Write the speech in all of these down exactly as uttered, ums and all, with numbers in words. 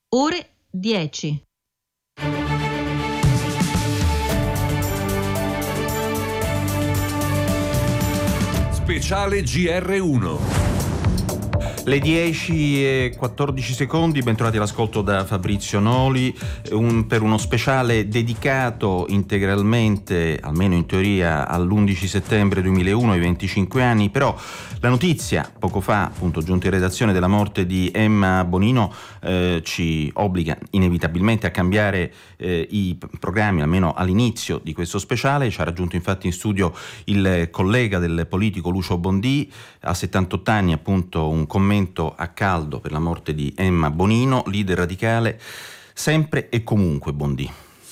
Ore dieci. Speciale G R uno. Le dieci e quattordici secondi, bentrovati all'ascolto da Fabrizio Noli, un, per uno speciale dedicato integralmente, almeno in teoria, all'undici settembre duemilauno, ai venticinque anni, però la notizia, poco fa, appunto giunta in redazione, della morte di Emma Bonino eh, ci obbliga inevitabilmente a cambiare eh, i programmi, almeno all'inizio di questo speciale. Ci ha raggiunto infatti in studio il collega del politico Lucio Bondì, a settantotto anni, appunto un commento a caldo per la morte di Emma Bonino, leader radicale sempre e comunque. Bondì.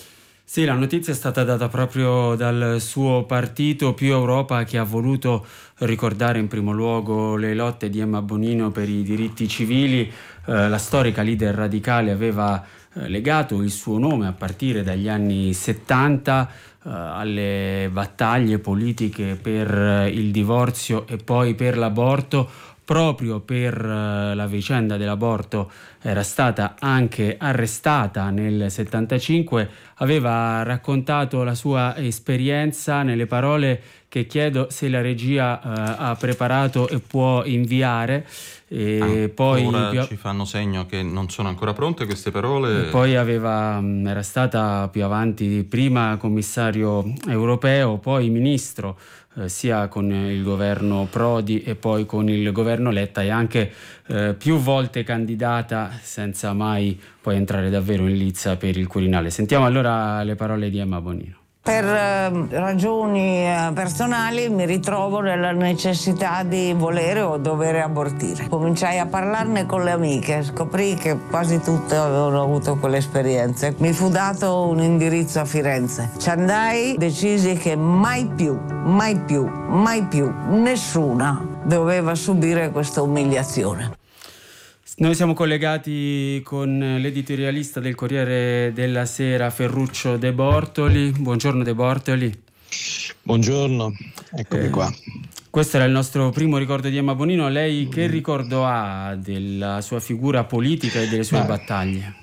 Sì, la notizia è stata data proprio dal suo partito Più Europa, che ha voluto ricordare in primo luogo le lotte di Emma Bonino per i diritti civili. Eh, la storica leader radicale aveva eh, legato il suo nome a partire dagli anni settanta eh, alle battaglie politiche per il divorzio e poi per l'aborto. Proprio per uh, la vicenda dell'aborto era stata anche arrestata nel settantacinque, aveva raccontato la sua esperienza nelle parole che chiedo se la regia uh, ha preparato e può inviare. E ah, poi ora più... ci fanno segno che non sono ancora pronte queste parole. E poi aveva, era stata più avanti prima commissario europeo, poi ministro, eh, sia con il governo Prodi e poi con il governo Letta, e anche eh, più volte candidata senza mai poi entrare davvero in lizza per il Quirinale. Sentiamo allora le parole di Emma Bonino. Per eh, ragioni eh, personali mi ritrovo nella necessità di volere o dovere abortire. Cominciai a parlarne con le amiche, scoprì che quasi tutte avevano avuto quelle esperienze. Mi fu dato un indirizzo a Firenze. Ci andai, decisi che mai più, mai più, mai più nessuna doveva subire questa umiliazione. Noi siamo collegati con l'editorialista del Corriere della Sera, Ferruccio De Bortoli. Buongiorno De Bortoli. Buongiorno, eccomi eh, qua. Questo era il nostro primo ricordo di Emma Bonino. Lei che ricordo ha della sua figura politica e delle sue Ma battaglie?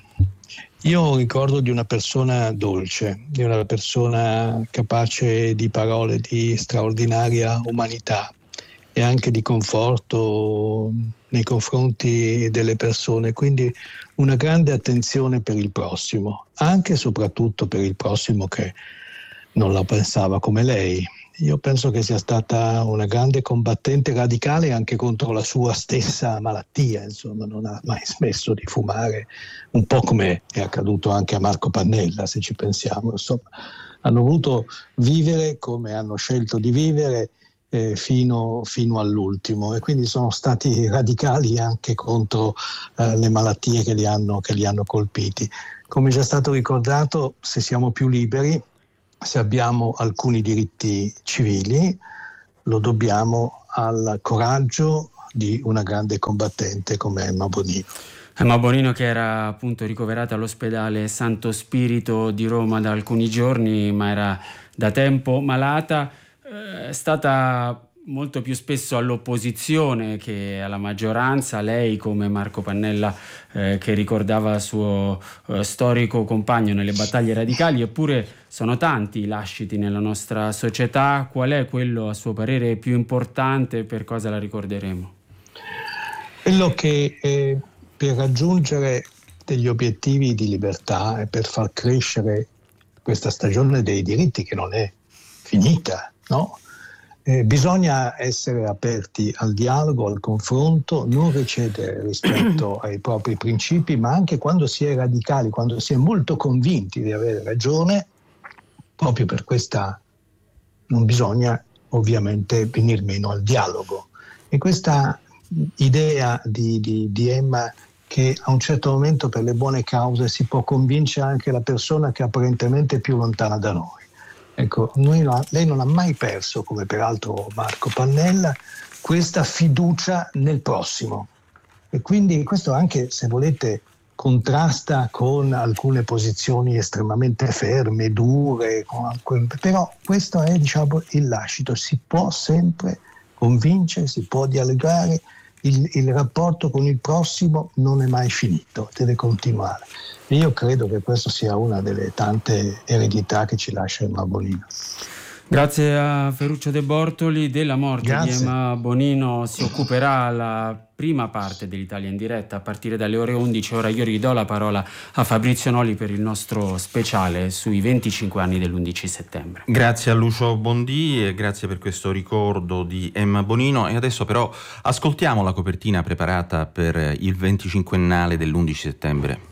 Io ho un ricordo di una persona dolce, di una persona capace di parole di straordinaria umanità e anche di conforto nei confronti delle persone, quindi una grande attenzione per il prossimo, anche e soprattutto per il prossimo che non la pensava come lei. Io penso che sia stata una grande combattente radicale anche contro la sua stessa malattia, insomma, non ha mai smesso di fumare, un po' come è accaduto anche a Marco Pannella, se ci pensiamo. Insomma, hanno voluto vivere come hanno scelto di vivere Eh, fino, fino all'ultimo, e quindi sono stati radicali anche contro eh, le malattie che li hanno, che li hanno colpiti. Come è già stato ricordato, se siamo più liberi, se abbiamo alcuni diritti civili, lo dobbiamo al coraggio di una grande combattente come Emma Bonino. Emma Bonino, che era appunto ricoverata all'ospedale Santo Spirito di Roma da alcuni giorni, ma era da tempo malata. È stata molto più spesso all'opposizione che alla maggioranza, lei come Marco Pannella eh, che ricordava il suo eh, storico compagno nelle battaglie radicali. Eppure sono tanti i lasciti nella nostra società. Qual è quello a suo parere più importante? Per cosa la ricorderemo? Quello che eh, per raggiungere degli obiettivi di libertà e per far crescere questa stagione dei diritti, che non è finita, no? Eh, bisogna essere aperti al dialogo, al confronto, non recedere rispetto ai propri principi, ma anche quando si è radicali, quando si è molto convinti di avere ragione, proprio per questa non bisogna ovviamente venir meno al dialogo. E questa idea di, di, di Emma, che a un certo momento per le buone cause si può convincere anche la persona che apparentemente è più lontana da noi. Ecco, noi no, lei non ha mai perso, come peraltro Marco Pannella, questa fiducia nel prossimo. E quindi questo anche, se volete, contrasta con alcune posizioni estremamente ferme, dure, con, però questo è, diciamo, il lascito. Si può sempre convincere, si può dialogare il, il rapporto con il prossimo non è mai finito, deve continuare. E io credo che questa sia una delle tante eredità che ci lascia Emma Bonino. Grazie a Ferruccio De Bortoli. Della morte Grazie. di Emma Bonino si occuperà la prima parte dell'Italia in diretta a partire dalle ore undici. Ora io ridò la parola a Fabrizio Noli per il nostro speciale sui venticinque anni dell'undici settembre. Grazie a Lucio Bondì e grazie per questo ricordo di Emma Bonino. E adesso però ascoltiamo la copertina preparata per il venticinquennale dell'undici settembre.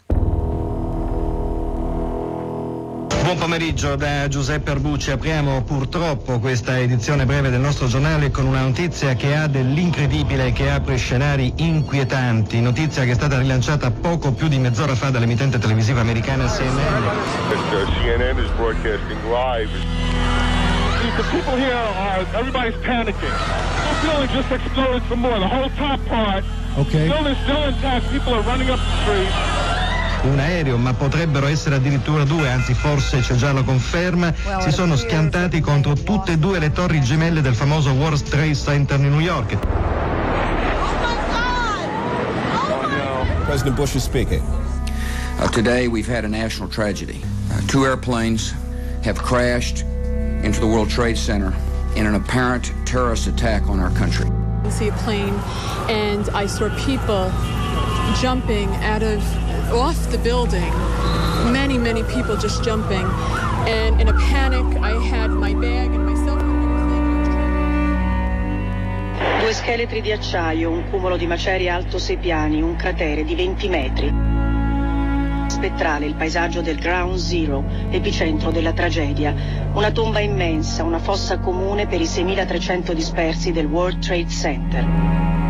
Buon pomeriggio da Giuseppe Arbucci. Apriamo purtroppo questa edizione breve del nostro giornale con una notizia che ha dell'incredibile e che apre scenari inquietanti. Notizia che è stata rilanciata poco più di mezz'ora fa dall'emittente televisiva americana C N N. C N N is broadcasting live. The people here are, everybody's panicking. The building just exploded some more. The whole top part. Okay. The building's still intact. People are running up the street. Un aereo, ma potrebbero essere addirittura due, anzi forse c'è già la conferma, si sono schiantati contro tutte e due le torri gemelle del famoso World Trade Center di New York. Oh my God! Oh no. President Bush is speaking. Uh, today we've had a national tragedy. Uh, two airplanes have crashed into the World Trade Center in an apparent terrorist attack on our country. I see a plane and I saw people jumping out of off the building, many many people just jumping, and in a panic I had my bag and my cell phone. Due scheletri di acciaio, un cumulo di macerie alto sei piani, un cratere di venti metri. Spettrale il paesaggio del Ground Zero, epicentro della tragedia, una tomba immensa, una fossa comune per i seimilatrecento dispersi del World Trade Center.